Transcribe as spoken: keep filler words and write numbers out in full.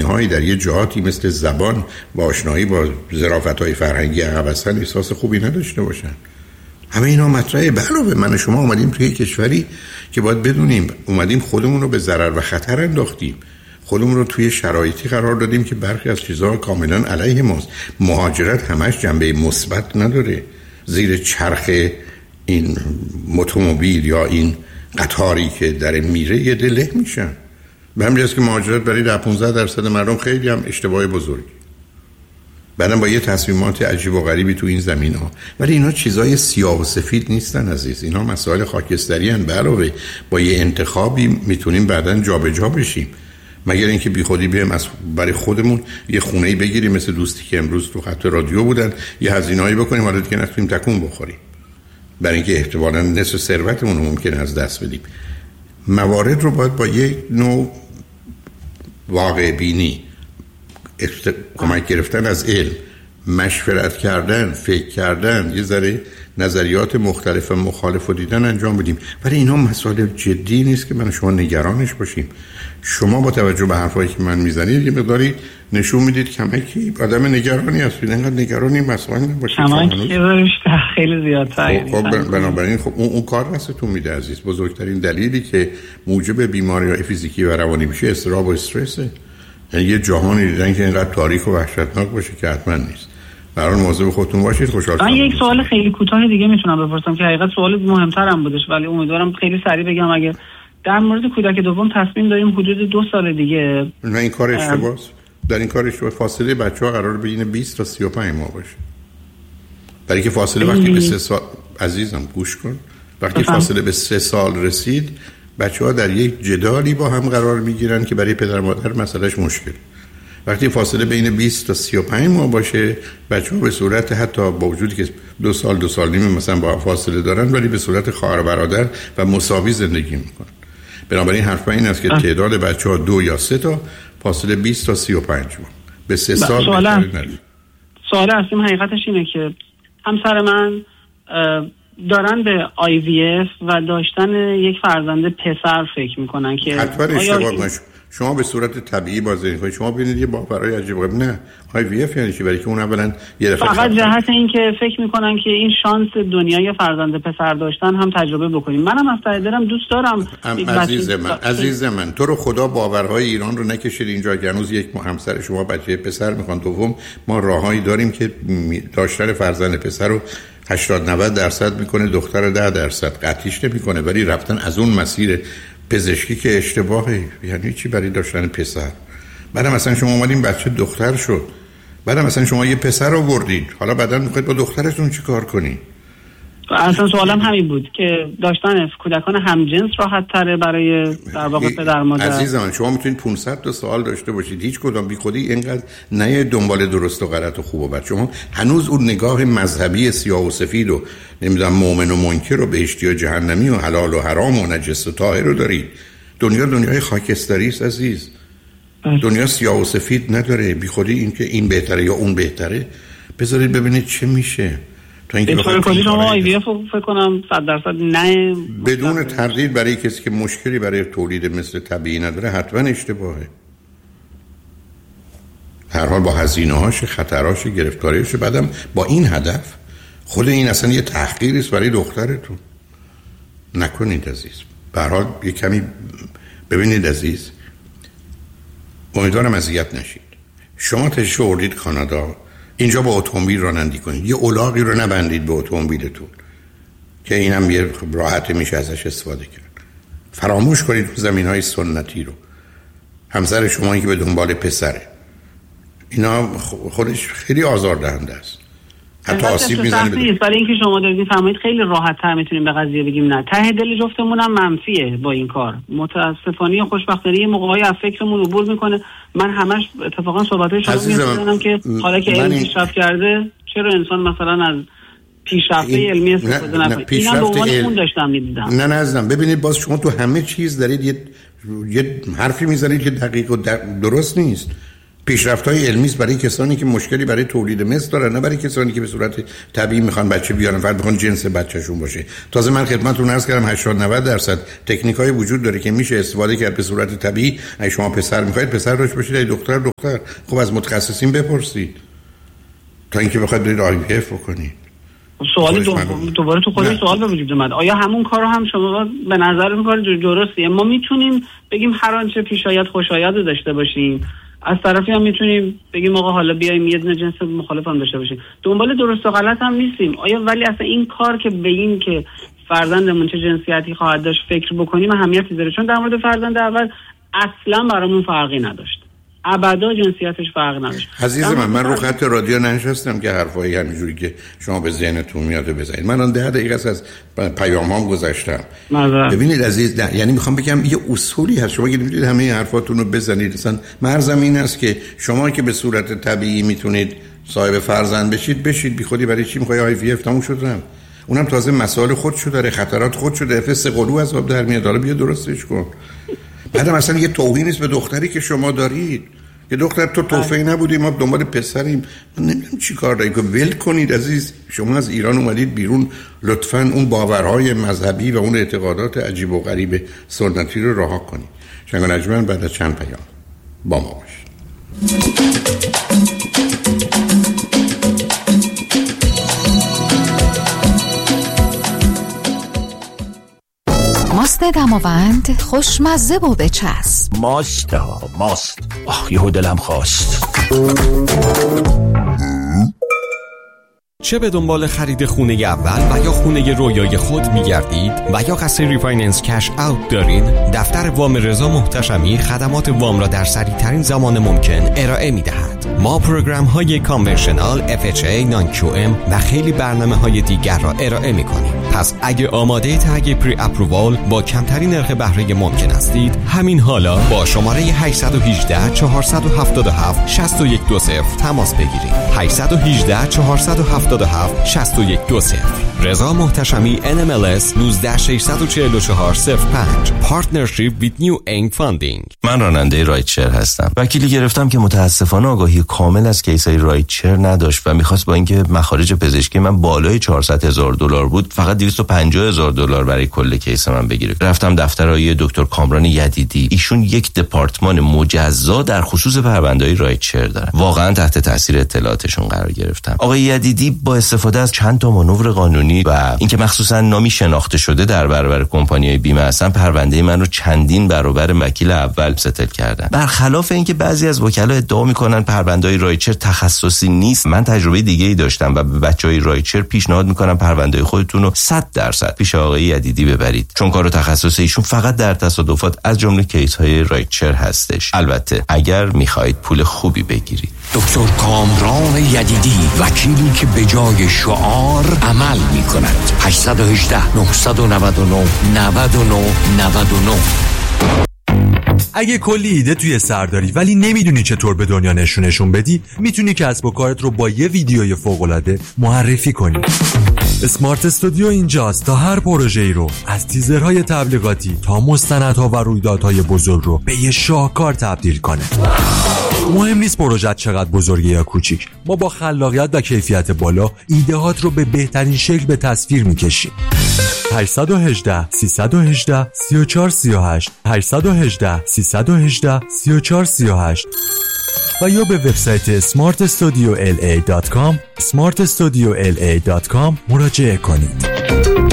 زمینه‌هایی در یه جهاتی مثل زبان و آشنایی با ظرافت‌های فرهنگی عقب هستن احساس خوبی نداشته باشن. همه اینا مطرحه. علاوه من و شما اومدیم توی کشوری که باید بدونیم اومدیم خودمون رو به ضرر و خطر انداختیم، خودمون رو توی شرایطی قرار دادیم که برخی از چیزها کاملا علیه ماست. مهاجرت همش جنبه مثبت نداره. زیر چرخ این اتومبیل یا این قطاری که در میره یه دله میشن. به همین جاست که مهاجرت برای ده پانزده درصد مردم خیلی هم اشتباه بزرگی. بعدم با یه تصمیمات عجیب و غریبی تو این زمین ها. ولی اینا چیزای سیاه و سفید نیستن عزیز. اینا مسائل خاکستری هن. به علاوه با یه انتخابی میتونیم بعداً جابجا بشیم. مگر اینکه بی خودی بیایم از برای خودمون یه خونه‌ای بگیریم مثل دوستی که امروز تو خط رادیو بودن، یه هزینه‌ای بکنیم حالا دیگه نتونیم تکون بخوریم. برای اینکه احتمالاً نصف ثروتمون رو ممکنه از دست بدیم. موارد رو باید با یک نوع واقع بینی، کمک گرفتن از علم، مشورت کردن، فکر کردن، یه ذره نظریات مختلف و مخالف رو دیدن انجام بدیم. ولی اینا مسائل جدی نیست که من شما نگرانش باشیم. شما با توجه به حرفایی که من میزنید یه مقداری نشون میدید کمکی آدم نگرانی هستید. اینقدر نگرانی مسائل نباشید. کمکی خیلی زیادتر. خب بنابراین خب اون, اون کار راستون میده عزیز. بزرگترین دلیلی که موجب بیماری‌های فیزیکی و روانی میشه اضطراب و استرسه. یعنی یه جهانی دیدن که اینقدر تاریک و وحشتناک باشه که حتما نیست. برای مواظب خودتون باشید. خوشحال شدم. من یک سوال خیلی کوتاه دیگه میتونم بپرسم که حقیقت سوال مهمتر هم بودش، ولی امیدوارم خیلی سریع بگم. اگه در مورد کودک دوم تصمیم داریم حدود دو سال دیگه، نه این کار اشتباهه. در این کار اشتباه. فاصله بچه‌ها قرار بین بیست تا سی و پنج ماه باشه. برای که فاصله وقتی به سه سال عزیزم گوش کن، وقتی بفهم. فاصله به سه سال رسید بچه‌ها در یک جدالی با هم قرار میگیرن که برای پدر مادر مسئلهش مشکل. وقتی فاصله بین بیست تا سی و پنج ماه باشه بچه‌ها به صورت حتی با وجودی که دو سال دو سال نیم مثلا با فاصله دارن ولی به صورت خواهر برادر و مساوی زندگی میکنن. بنابراین حرف این است که تعداد بچه‌ها دو یا سه تا فاصله بیست تا سی و پنج ماه به سه سال سوال سوال اصلی حقیقتش اینه که همسر من دارن به آی وی اف و داشتن یک فرزند پسر فکر میکنن که حتما اشتباه نشه. شما به صورت طبیعی بازی کنید. شما ببینید یه باورای عجیب غریب. نه آی وی اف یعنی چی؟ برای که اون اولا یه دفعه فقط جهت این که فکر میکنن که این شانس دنیای فرزند پسر داشتن هم تجربه بکنیم. منم از ته دلم دوست دارم. عزیز من عزیز من تو رو خدا باورهای ایران رو نکشید اینجا که هنوز یک همسر شما بچه پسر میخوان. دوم ما راههایی داریم که داشتن فرزند پسر رو هشتاد نود درصد میکنه، دختر ده درصد قطعیش نمیکنه. ولی رفتن از اون مسیر پزشکی که اشتباهه. یعنی چی برای داشتن پسر؟ بعدم مثلا شما اومدین بچه دختر شد، بعدم مثلا شما یه پسر آوردید، حالا بعدن میخواید با دخترتون چی کار کنید؟ اصلا سوالم همین بود که داشتن کودکان همجنس راحت تره برای در واقع پدر مادر. عزیزم شما میتونید پانصد تا سوال داشته باشید، هیچ کدام بی خودی اینقدر نه دنبال درست و غلط و خوب و بد. شما هنوز اون نگاه مذهبی سیاه و سفید و نمیدونم مؤمن و منکر و بهشتی و جهنمی و حلال و حرام و نجس و طاهر رو دارید. دنیا دنیای خاکستری است عزیز. دنیا سیاه و سفید نداره. بی خودی این که این بهتره یا اون بهتره. بذارید ببینید چه میشه. تا اینکه بخاطر کلی شما آی وی اف فکر کنم صد درصد نه بدون تردید برای کسی که مشکلی برای تولید مثل طبیعی نداره حتما اشتباهه. هر حال با هزینه‌هاش، خطرهاش، گرفتاریش. بعدم با این هدف خود این اصلا یه تحقیری است برای دخترتون. نکنید عزیز. به هر حال یه کمی ببینید عزیز، امیدوارم اذیت نشید. شما تشریف آوردید کانادا، اینجا با اتومبیل رانندگی کنید، یه الاغی رو نبندید به اتومبیلتون که اینم یه راحت میشه ازش استفاده کرد. فراموش کنید زمین‌های سنتی رو. همسر شما این که به دنبال پسره، اینا خودش خیلی آزاردهنده است. حتی آسیب میزنه. ولی اینکه شما دارید فهمید خیلی راحت تر میتونیم به قضیه بگیم نه. ته دل جفتمون هم منفیه با این کار. متاسفانه یا خوشبختانه یه موقعی از فکرمون عبور میکنه. من همش اتفاقا صحبتای شما میشنوم که حالا که علم پیشرفت کرده چرا انسان مثلا از پیشرفته علمی استفاده نکنه. اینا به عنوان اون داشتم میدیدم. نه نه عزیزم ببینید باز شما تو همه چیز دارید یه یه حرفی میزنید که دقیق و درست نیست. پیشرفت‌های علمی است برای کسانی که مشکلی برای تولید مثل دارن، نه برای کسانی که به صورت طبیعی میخوان بچه بیارن، فقط میخوان جنس بچه‌شون باشه. تازه من خدمتتون عرض کردم هشتاد نود درصد تکنیک‌های وجود داره که میشه استفاده کرد به صورت طبیعی. اگه شما پسر میخواید پسر داشته باشید، اگه دختر دختر. خب از متخصصین بپرسید تا اینکه بخواید برید آی وی اف بکنید. سوالی دو... دوباره تو خودش سوال به وجود اومد. آیا همون کارو هم شما به نظر می‌کنید درستیه؟ ما میتونیم بگیم هر آنچه پیش آید خوش آید داشته باشیم، از طرفی هم میتونیم بگیم آقا حالا بیایم یه دونه جنس مخالف هم داشته باشیم. دنبال درست و غلط هم نیستیم. آیا ولی اصلا این کار که به این که فرزندمون چه جنسیتی خواهد داشت فکر بکنیم اهمیتی داره؟ چون در مورد فرزند اول اصلا برامون فرقی نداشت، ابدا جنسیتش فرق نداشت. عزیز من من رو خط رادیو ننشستم که حرفایی همینجوری که شما به ذهنتون میاد بزنید. من اون ده دقیقه از پیامام گذاشتم. ببینید عزیز، یعنی میخوام بگم یه اصولی هست، شما که میتونید همه حرفاتون رو بزنید. مثلا مرزم این است که شما که به صورت طبیعی میتونید صاحب فرزند بشید بشید، بی خودی برای چی میخوای آی وی اف؟ تموم شد رم. اونم تازه مسائل خودشو داره، خطرات خودشو داره، فس قلو از آب در میاد. حالا بیا درستش کن. بعد مثلا یه توهین است به دختری که شما دارید که دختر تو توفی نبودی، ما دنبال پسریم. من نمیدونم چی کار دارید که ول کنید. عزیز شما از ایران اومدید بیرون، لطفاً اون باورهای مذهبی و اون اعتقادات عجیب و غریب سنتی رو رها کنید. شنگ و نجمن بعد از چند پیام با ما باشید. ماست دماوند خوشمزه و بچسب. ماست ها ماست. آه یهو دلم خواست. چه به دنبال خرید خونه اول و یا خونه رویای خود می‌گردید و یا قصد ریفایننس کش اوت دارید، دفتر وام رضا محتشمی خدمات وام را در سریع‌ترین زمان ممکن ارائه می‌دهد. ما پروگرام‌های کانونشنال، اف اچ ای، نان کیو ام و خیلی برنامه‌های دیگر را ارائه می‌کنیم. پس اگه آماده تگ پری اپرووال با کمترین نرخ بهره ممکن هستید، همین حالا با شماره هشت یک هشت چهار هفت هفت شش یک دو صفر تماس بگیرید. هشت یک هشت چهار هفت هفت شش یک دو صفر. رضا محتشمی ان ام ال اس یک نه شش چهار چهار صفر پنج. پارتنرشیپ ویت نیو اینگ فاندینگ. من راننده رایتشر هستم. وکیلی گرفتم که متاسفانه آگاهی کامل از کیسای رایتشر نداشت و میخواست با اینکه مخارج پزشکی من بالای چهارصد هزار دلار بود، فقط دویست و پنجاه هزار دلار برای کل کیس من بگیره. رفتم دفتر آقای دکتر کامران یدیدی. ایشون یک دپارتمان مجزا در خصوص پرونده‌های رایتشر دارن. واقعا تحت تاثیر اطلاعاتشون قرار گرفتم. آقای یدیدی با استفاده از چند تا مانور قانونی و اینکه مخصوصا نامی شناخته شده در برابر کمپانی‌های بیمه هستن، پرونده من رو چندین برابر وکیل اول ستل کردن. برخلاف اینکه بعضی از وکلا ادعا میکنن پرونده‌های رایتشر تخصصی نیست، من تجربه دیگه‌ای داشتم و به بچه‌های رایتشر پیشنهاد میکنم پرونده خودتون رو صد درصد پیش آقای یدیدی ببرید، چون کار و تخصص ایشون فقط در تصادفات از جمله کیس‌های رایتشر هستش. البته اگر میخواهید پول خوبی بگیرید. دکتر کامران یدیدی، وکیلی که به جای شعار عمل میکند. هشت یک هشت نه نه نه نه نه نه. اگه کلی ایده توی سر داری ولی نمیدونی چطور به دنیا نشونشون بدی، میتونی کسب و کارت رو با یه ویدیوی فوق‌العاده معرفی کنی. اسمارت استودیو اینجاست تا هر پروژه‌ای رو از تیزرهای تبلیغاتی تا مستندها و رویدادهای بزرگ رو به یه شاهکار تبدیل کنه. مهم نیست پروژت چقدر بزرگه یا کوچیک، ما با خلاقیت و کیفیت بالا ایده‌هات رو به بهترین شکل به تصویر میکشیم. هشت یک هشت سه یک هشت سه چهار سه هشت هشت یک هشت سه یک هشت سه چهار سه هشت و یا به وبسایت اسمارت استودیو ال ای دات کام اسمارت استودیو ال ای دات کام مراجعه کنید.